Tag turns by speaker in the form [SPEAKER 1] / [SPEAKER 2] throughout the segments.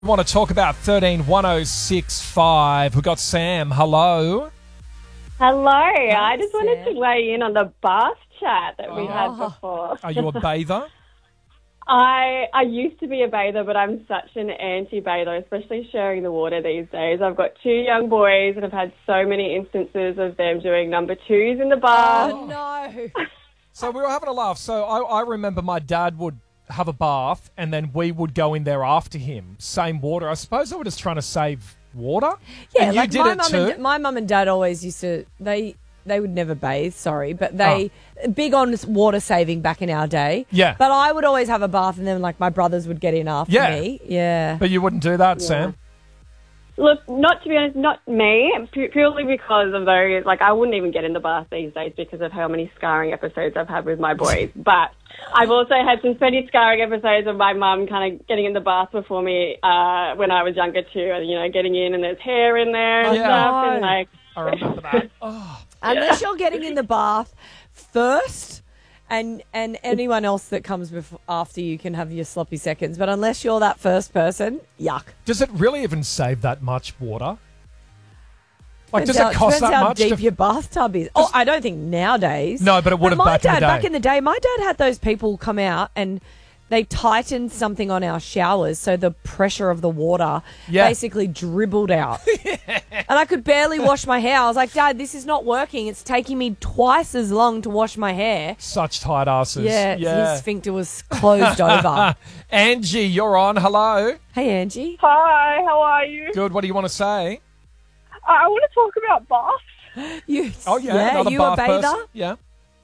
[SPEAKER 1] We want to talk about 131065. We've got Sam. Hello.
[SPEAKER 2] Hello. I just
[SPEAKER 3] Sam.
[SPEAKER 2] wanted to weigh in on the bath chat that we had before.
[SPEAKER 1] Are you a bather?
[SPEAKER 2] I used to be a bather, but I'm such an anti-bather, especially sharing the water these days. I've got 2 young boys and I've had so many instances of them doing number 2s in the bath.
[SPEAKER 3] Oh, no.
[SPEAKER 1] So we were having a laugh. So I remember my dad would have a bath and then we would go in there after him. Same water. I suppose they were just trying to save water.
[SPEAKER 3] Yeah,
[SPEAKER 1] and
[SPEAKER 3] like
[SPEAKER 1] you did it too?
[SPEAKER 3] my mum and dad always used to, they would never bathe, but they, big on water saving back in our day.
[SPEAKER 1] Yeah.
[SPEAKER 3] But I would always have a bath and then like my brothers would get in after me. Yeah.
[SPEAKER 1] But you wouldn't do that, Sam?
[SPEAKER 2] Look, not to be honest, not me, purely because of those, like I wouldn't even get in the bath these days because of how many scarring episodes I've had with my boys. But I've also had some pretty scarring episodes of my mum kind of getting in the bath before me when I was younger too, and, you know, getting in and there's hair in there and stuff. And like,
[SPEAKER 1] I remember that.
[SPEAKER 3] Unless you're getting in the bath first and anyone else that comes after you can have your sloppy seconds. But unless you're that first person, yuck.
[SPEAKER 1] Does it really even save that much water? Like, does
[SPEAKER 3] Depends
[SPEAKER 1] it cost
[SPEAKER 3] depends
[SPEAKER 1] that
[SPEAKER 3] how
[SPEAKER 1] much?
[SPEAKER 3] deep your bathtub is. Oh, I don't think nowadays.
[SPEAKER 1] No, but it would have
[SPEAKER 3] my
[SPEAKER 1] back in the
[SPEAKER 3] dad,
[SPEAKER 1] day.
[SPEAKER 3] back in the day, my dad had those people come out and they tightened something on our showers so the pressure of the water basically dribbled out. And I could barely wash my hair. I was like, Dad, this is not working. It's taking me twice as long to wash my hair.
[SPEAKER 1] Such tight asses.
[SPEAKER 3] Yeah, his sphincter was closed over.
[SPEAKER 1] Angie, you're on. Hello.
[SPEAKER 3] Hey, Angie.
[SPEAKER 4] Hi, how are you?
[SPEAKER 1] Good. What do you want to say?
[SPEAKER 4] I want to talk about baths.
[SPEAKER 1] Oh, yeah. Another
[SPEAKER 3] you
[SPEAKER 1] bath
[SPEAKER 3] a bather?
[SPEAKER 1] person. Yeah.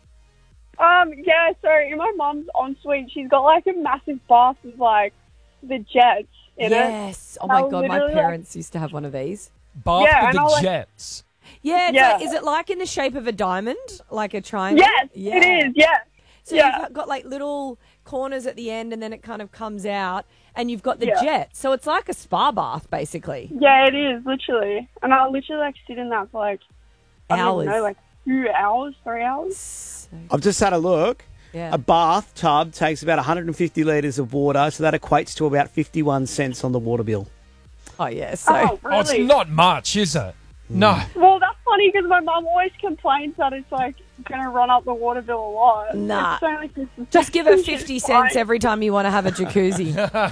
[SPEAKER 4] Yeah, so in my mum's ensuite, she's got like a massive bath with like the jets in it.
[SPEAKER 3] Yes. Oh, my
[SPEAKER 4] I'll
[SPEAKER 3] God. My
[SPEAKER 4] literally,
[SPEAKER 3] parents used to have one of these.
[SPEAKER 1] Bath
[SPEAKER 4] Yeah,
[SPEAKER 1] with
[SPEAKER 4] and
[SPEAKER 1] the
[SPEAKER 4] I like-
[SPEAKER 1] jets.
[SPEAKER 3] Yeah, it's
[SPEAKER 4] Yeah.
[SPEAKER 3] like, is it like in the shape of a diamond? Like a triangle?
[SPEAKER 4] Yes, it is, yes.
[SPEAKER 3] So
[SPEAKER 4] Yeah.
[SPEAKER 3] you've got like little corners at the end and then it kind of comes out and you've got the
[SPEAKER 4] Yeah.
[SPEAKER 3] jet. So it's like a spa bath, basically.
[SPEAKER 4] Yeah, it is, literally. And I'll literally like sit in that for like, I don't
[SPEAKER 3] Hours.
[SPEAKER 4] even know, like 2 hours, 3 hours.
[SPEAKER 5] I've just had a look.
[SPEAKER 3] Yeah.
[SPEAKER 5] A bathtub takes about 150 litres of water, so that equates to about 51 cents on the water bill.
[SPEAKER 3] Oh, yeah. So
[SPEAKER 4] Oh,
[SPEAKER 1] Oh, it's
[SPEAKER 4] really?
[SPEAKER 1] not much, is it? No.
[SPEAKER 4] Well, that's funny because my mum always complains that it's like going to run up the water bill a lot.
[SPEAKER 3] Nah.
[SPEAKER 4] It's only 50
[SPEAKER 3] just give her
[SPEAKER 4] cents.
[SPEAKER 3] 50 cents every time you want to have a jacuzzi.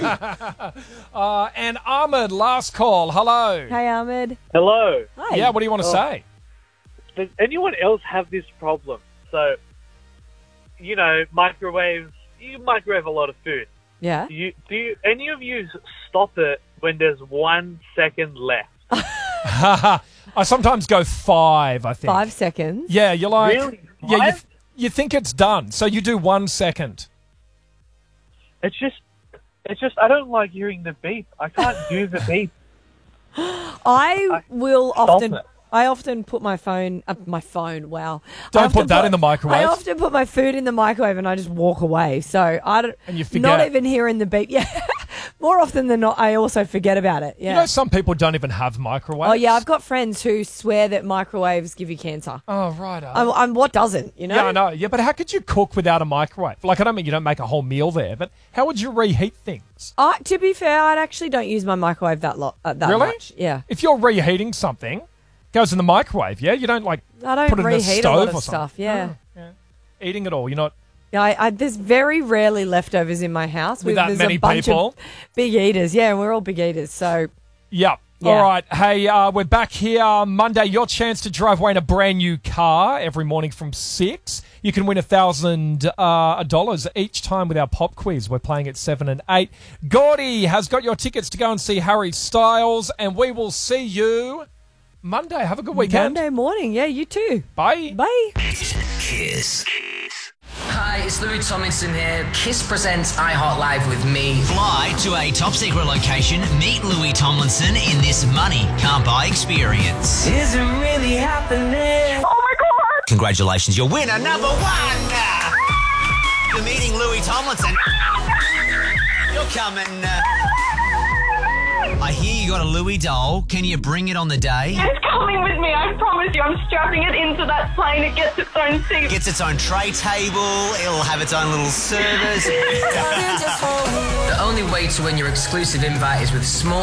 [SPEAKER 1] And Ahmed, last call. Hello.
[SPEAKER 3] Hey, Ahmed.
[SPEAKER 6] Hello.
[SPEAKER 3] Hi.
[SPEAKER 1] Yeah, what do you want to say?
[SPEAKER 6] Does anyone else have this problem? So, you know, microwaves. You microwave a lot of food.
[SPEAKER 3] Yeah.
[SPEAKER 6] Do any of you stop it when there's 1 second left?
[SPEAKER 1] I sometimes go 5, I think.
[SPEAKER 3] 5 seconds.
[SPEAKER 1] Yeah, you're like...
[SPEAKER 6] Really?
[SPEAKER 1] Yeah,
[SPEAKER 6] 5?
[SPEAKER 1] you think it's done, so you do 1 second.
[SPEAKER 6] It's just. I don't like hearing the beep. I can't do the beep.
[SPEAKER 3] I will
[SPEAKER 6] Stop
[SPEAKER 3] often...
[SPEAKER 6] it.
[SPEAKER 3] I often put my phone, wow.
[SPEAKER 1] Don't
[SPEAKER 3] I often
[SPEAKER 1] put that in the microwave.
[SPEAKER 3] I often put my food in the microwave and I just walk away. So I don't,
[SPEAKER 1] And you forget.
[SPEAKER 3] not even hearing the beep. Yeah. More often than not, I also forget about it. Yeah.
[SPEAKER 1] You know, some people don't even have microwaves.
[SPEAKER 3] Oh, yeah. I've got friends who swear that microwaves give you cancer.
[SPEAKER 1] Oh, right.
[SPEAKER 3] I'm what doesn't, you know?
[SPEAKER 1] Yeah, I know. Yeah, but how could you cook without a microwave? Like, I don't mean you don't make a whole meal there, but how would you reheat things?
[SPEAKER 3] To be fair, I actually don't use my microwave that
[SPEAKER 1] Really?
[SPEAKER 3] much. Yeah.
[SPEAKER 1] If you're reheating something, it goes in the microwave, yeah? You don't, like,
[SPEAKER 3] I don't
[SPEAKER 1] put it in a
[SPEAKER 3] reheat a
[SPEAKER 1] stove
[SPEAKER 3] lot
[SPEAKER 1] or
[SPEAKER 3] of
[SPEAKER 1] something.
[SPEAKER 3] stuff. Yeah.
[SPEAKER 1] Eating it all. You're not...
[SPEAKER 3] Yeah, there's very rarely leftovers in my house.
[SPEAKER 1] With that
[SPEAKER 3] There's
[SPEAKER 1] many
[SPEAKER 3] a bunch
[SPEAKER 1] people?
[SPEAKER 3] of big eaters. Yeah, we're all big eaters. So
[SPEAKER 1] Yep.
[SPEAKER 3] Yeah.
[SPEAKER 1] All right. Hey, we're back here Monday. Your chance to drive away in a brand new car every morning from 6. You can win $1,000 each time with our pop quiz. We're playing at 7 and 8. Gordy has got your tickets to go and see Harry Styles, and we will see you Monday. Have a good weekend.
[SPEAKER 3] Monday morning. Yeah, you too.
[SPEAKER 1] Bye.
[SPEAKER 3] Bye.
[SPEAKER 7] Kiss. Hi, it's Louis Tomlinson here. Kiss presents iHeart Live with me.
[SPEAKER 8] Fly to a top secret location, meet Louis Tomlinson in this money can't buy experience.
[SPEAKER 7] Is it really happening?
[SPEAKER 4] Oh my God!
[SPEAKER 8] Congratulations, you're winner number 1! You're meeting Louis Tomlinson. You're coming. I hear you got got a Louis doll. Can you bring it on the day?
[SPEAKER 2] It's coming with me, I promise you. I'm strapping it into that plane. It gets its own seat.
[SPEAKER 8] Gets its own tray table. It'll have its own little service.
[SPEAKER 7] The only way to win your exclusive invite is with small